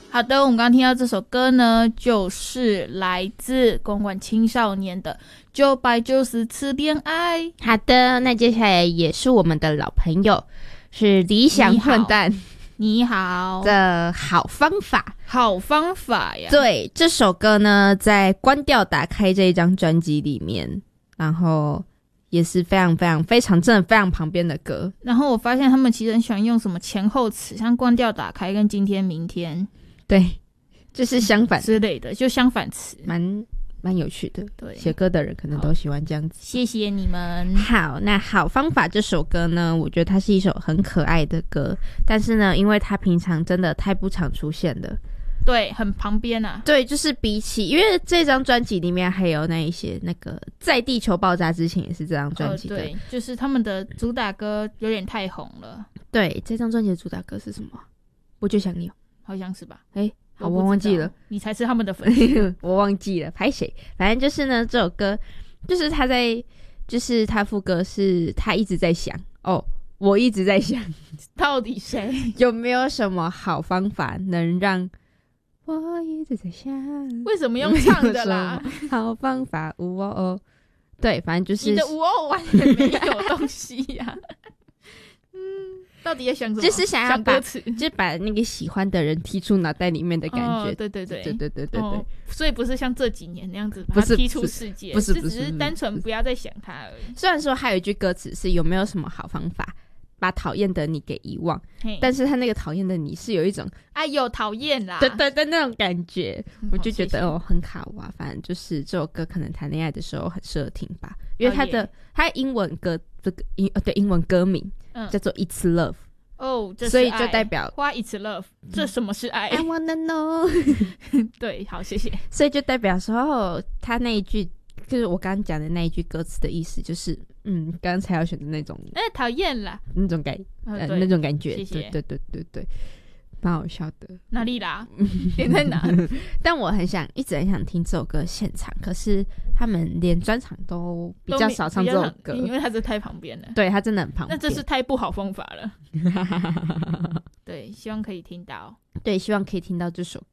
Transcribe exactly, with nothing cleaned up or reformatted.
好的，我们刚刚听到这首歌呢，就是来自公馆青少年的九百九十次恋爱。 好的，那接下来也是我们的老朋友，是理想混蛋你好的好方法。 好方法呀。 对，这首歌呢在关掉打开这一张专辑里面，然后也是非常非常非常真的非常旁边的歌。 然后我发现他们其实很喜欢用什么前后词，像关掉打开跟今天明天， 对，就是相反之类的，就相反词， 蛮蛮有趣的。 对， 写歌的人可能都喜欢这样子。 谢谢你们。 好，那好方法这首歌呢，我觉得它是一首很可爱的歌，但是呢，因为它平常真的太不常出现了。 对，很旁边啊。 对，就是比起，因为这张专辑里面还有那一些那个在地球爆炸之前也是这张专辑的、呃、 对，就是他们的主打歌有点太红了。 对，这张专辑的主打歌是什么？我就想你哦， 好像是吧？ 哎、欸，好，我忘记了， 你才是他们的粉丝。 我忘记了，拍谁？反正就是呢，这首歌就是他在，就是他副歌是他一直在想哦，我一直在想， 到底谁有没有什么好方法能让我一直在想？ 为什么用唱的啦？ 好方法，呜哦哦，对，反正就是你的呜哦完全没有东西呀、啊。嗯，到底在想什么？ 就是想要把歌词， 就是把那个喜欢的人踢出脑袋里面的感觉。 哦、对对对对对对对对、哦。 所以不是像这几年那样子把他踢出世界， 不是不是， 只是单纯不要再想他而已。 虽然说还有一句歌词是有没有什么好方法把讨厌的你给遗忘，但是他那个讨厌的你是有一种哎呦讨厌啦， 对对对那种感觉， 嗯、 我就觉得谢谢哦很卡哇。反正就是这首歌可能谈恋爱的时候很适合听吧，因为他的、哦、他英文歌这个英对英文歌名、嗯、叫做 It's Love。 哦，这是所以就代表 What is love？、嗯、这什么是爱 ？I wanna know 。 对，好，谢谢。 所以就代表说，哦、他那一句就是我刚刚讲的那一句歌词的意思，就是嗯，刚才要选的那种， 哎、欸，讨厌啦， 那种感，呃， 呃那种感觉， 谢谢， 对对对对对，蛮好笑的。 哪里啦？点在哪？ 但我很想，一直很想听这首歌现场，可是他们连专场都比较少唱这首歌， 因为他是太旁边了。 对，他真的很旁边， 那这是太不好方法了。对，希望可以听到。 对，希望可以听到这首